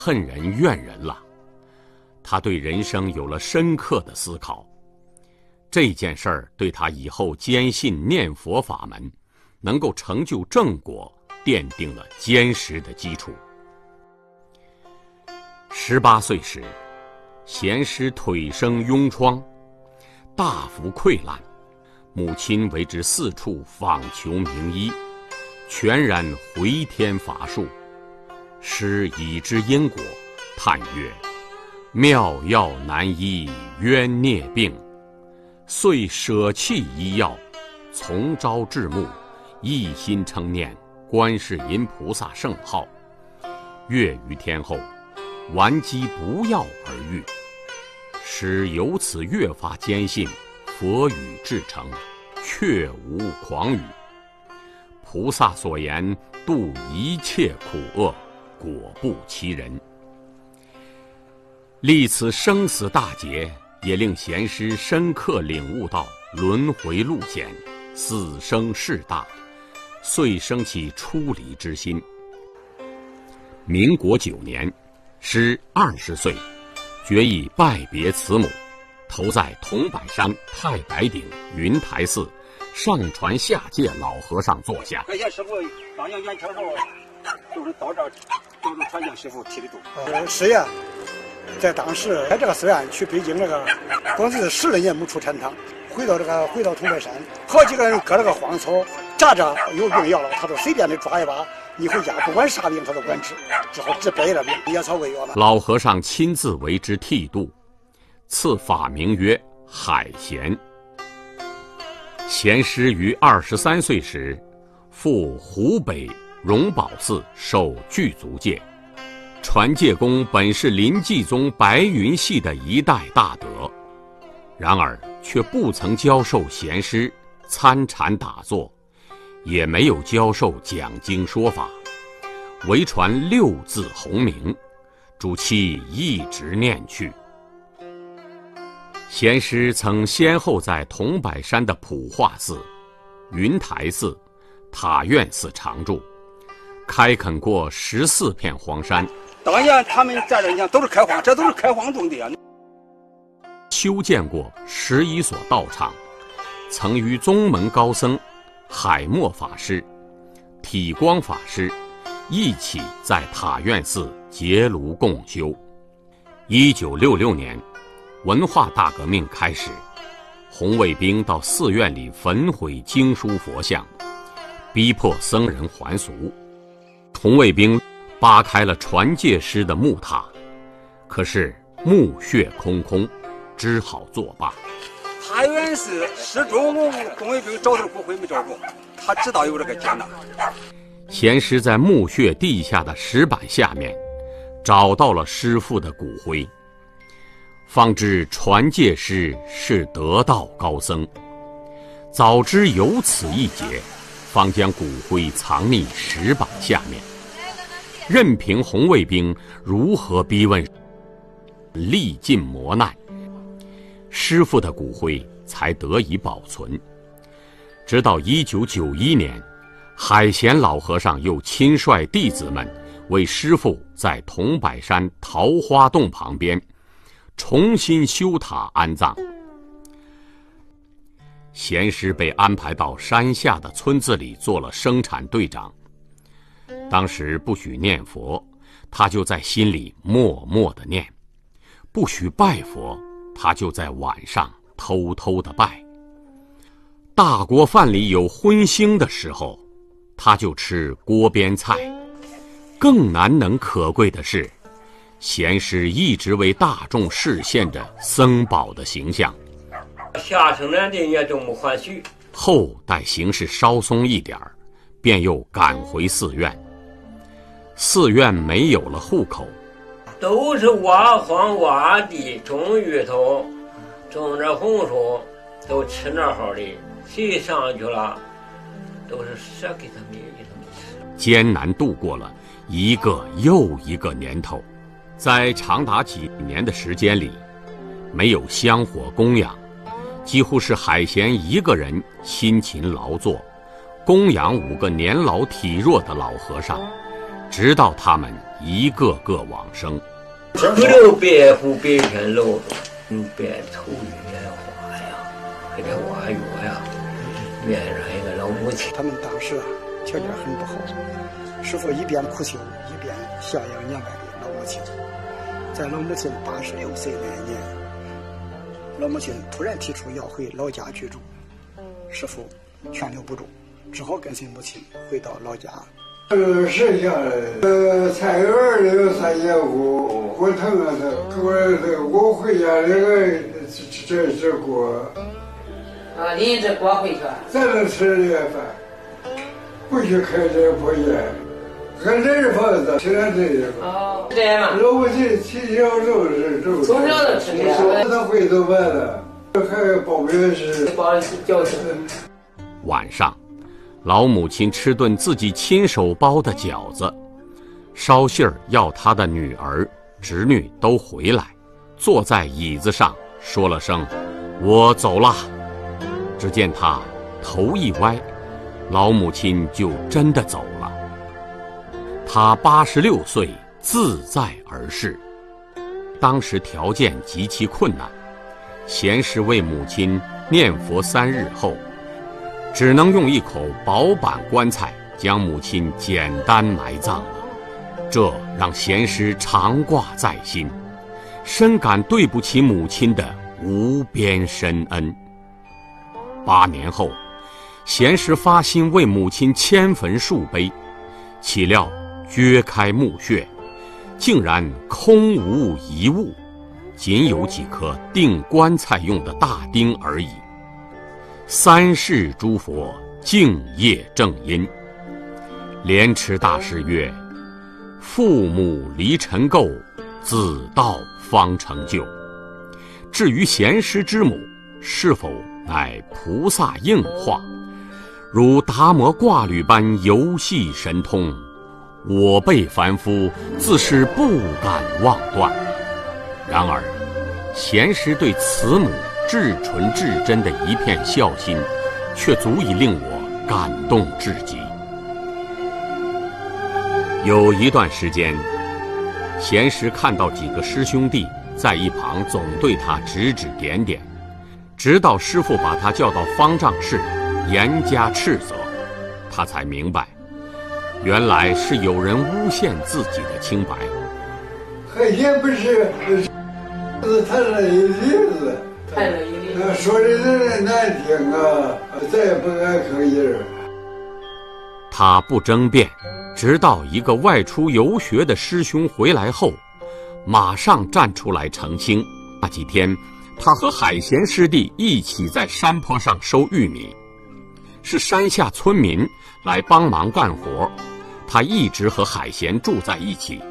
恨人怨人了。他对人生有了深刻的思考，这件事儿对他以后坚信念佛法门能够成就正果奠定了坚实的基础。18岁时，贤师腿生痈疮，大幅溃烂，母亲为之四处访求名医，全然回天乏术。师已知因果，叹曰：妙药难医冤孽病，遂舍弃医药，从朝至暮，一心称念观世音菩萨圣号。月余天后，顽疾不药而愈。师由此越发坚信佛语至诚，确无诳语。菩萨所言度一切苦厄，果不其人。历此生死大劫，也令贤师深刻领悟到轮回路险，死生事大，遂生起出离之心。民国9年，师20岁，决意拜别慈母，投在桐柏山太白顶云台寺上传下界老和尚座下。 感谢师傅当阳元天后，都是到这儿，都是传教师傅提的度。 师爷在当时在这个寺院去北京那个，光是10来年没出禅堂，回到桐柏山，好几个人割了个荒草，扎着有病要了，他都随便的抓一把，你回家不管啥病他都管治，之后治别的病，野草为药了。 老和尚亲自为之剃度，赐法名曰海贤。贤师于23岁时，赴湖北荣宝寺受具足戒。传戒功本是临济宗白云系的一代大德，然而却不曾教授贤师参禅打坐，也没有教授讲经说法，唯传6字洪名，主其一直念去。贤师曾先后在桐柏山的普化寺、云台寺、塔院寺常住，开垦过14片荒山。 当年他们在这，你看都是开荒，这都是开荒种的啊。 修建过11所道场，曾与宗门高僧海默法师、体光法师一起在塔院寺结庐共修。1966年，文化大革命开始，红卫兵到寺院里焚毁经书佛像，逼迫僧人还俗。红卫兵扒开了传戒师的木塔，可是墓穴空空，只好作罢。 塔院寺始终红卫兵找到骨灰没找着，他知道有这个劫难。 贤师在墓穴地下的石板下面找到了师父的骨灰，方知传戒师是得道高僧。早知有此一劫，方将骨灰藏匿石板下面，任凭红卫兵如何逼问，历尽磨难，师父的骨灰才得以保存。直到1991年，海贤老和尚又亲率弟子们为师父在桐柏山桃花洞旁边重新修塔安葬。贤师被安排到山下的村子里做了生产队长。当时不许念佛，他就在心里默默地念；不许拜佛，他就在晚上偷偷地拜。大锅饭里有荤腥的时候，他就吃锅边菜。更难能可贵的是，贤师一直为大众示现着僧宝的形象。 下城南的也都没还许。 后待形势稍松一点儿，便又赶回寺院。寺院没有了户口， 都是挖荒挖地，种芋头，种着红薯，都吃那好的。谁上去了，都是舍给他们吃。 艰难度过了一个又一个年头，在长达几年的时间里，没有香火供养，几乎是海贤一个人辛勤劳作，供养5个年老体弱的老和尚，直到他们一个个往生。 不留白虎白天露着，用白头玉莲花呀，给这挖药呀，面上一个老母亲。 他们当时条件很不好，师傅一边苦修，一边孝养年迈的老母亲。在老母亲86岁那年，老母亲突然提出要回老家居住，师傅劝留不住，只好跟随母亲回到老家。 剩下的菜园里有3间屋，我疼啊我回家那个这锅啊，拎着锅回去， 咱能吃点饭，不去开这破烟，俺这是房子，现在这个哦，对嘛， 老母亲从小就是从小就吃这个， 他回头完了，还包面是包饺子。 晚上，老母亲吃顿自己亲手包的饺子，捎信儿要她的女儿、侄女都回来，坐在椅子上说了声“我走了”。只见她头一歪，老母亲就真的走了。她86岁自在而逝。当时条件极其困难，贤师为母亲念佛3日后，只能用一口薄板棺材将母亲简单埋葬了。这让贤师常挂在心，深感对不起母亲的无边深恩。8年后，贤师发心为母亲迁坟树碑，岂料掘开墓穴，竟然空无一物，仅有几颗钉棺材用的大钉而已。3世诸佛敬业正因。莲池大师曰：父母离尘垢，子道方成就。至于贤师之母是否乃菩萨应化，如达摩挂履般游戏神通，我辈凡夫自是不敢妄断。然而贤师对慈母至纯至真的一片孝心，却足以令我感动至极。有一段时间，贤师看到几个师兄弟在一旁总对他指指点点，直到师父把他叫到方丈室严加斥责，他才明白，原来是有人诬陷自己的清白。 海鲜不是谈了一例子，说的人难听啊，再也不敢吭音。 他不争辩，直到一个外出游学的师兄回来后，马上站出来澄清。那几天，他和海贤师弟一起在山坡上收玉米，是山下村民来帮忙干活，他一直和海贤住在一起。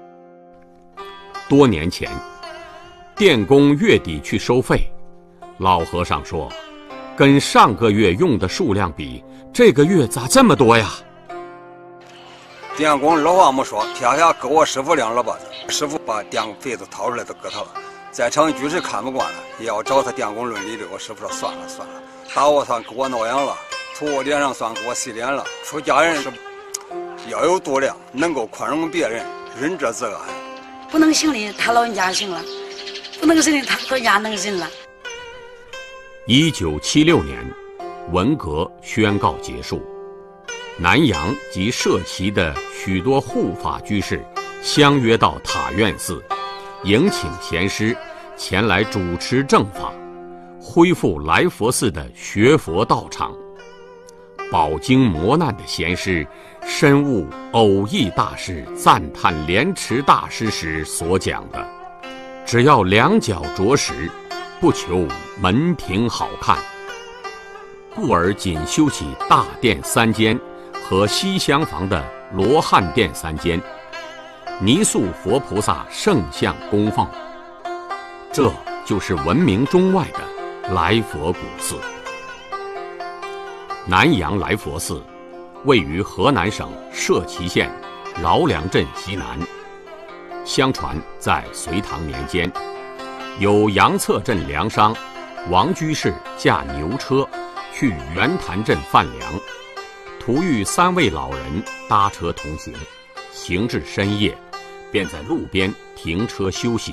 多年前，电工月底去收费，老和尚说，跟上个月用的数量比，这个月咋这么多呀？ 电工老话没说，天下搁我师傅两老把子，师傅把电费子掏出来都给他了。在场居士看不惯了，也要找他电工论理的。我师傅说算了，打我算给我挠痒了，吐我脸上算给我洗脸了。出家人是要有度量，能够宽容别人，仁者自安。 不能行的他老人家行了，不能行的他老人家能忍了。 1976年，文革宣告结束，南阳及社旗的许多护法居士相约到塔院寺，迎请贤师前来主持正法，恢复来佛寺的学佛道场。饱经磨难的贤师深悟偶益大师赞叹莲池大师时所讲的，只要两脚着实，不求门庭好看，故而仅修起大殿3间和西厢房的罗汉殿3间，泥塑佛菩萨圣像供奉。这就是闻名中外的来佛古寺。南阳来佛寺位于河南省社旗县饶梁镇西南。相传在隋唐年间，有杨策镇粮商王居士驾牛车去袁潭镇贩粮，途遇3位老人搭车同行，行至深夜， 便在路边停车休息。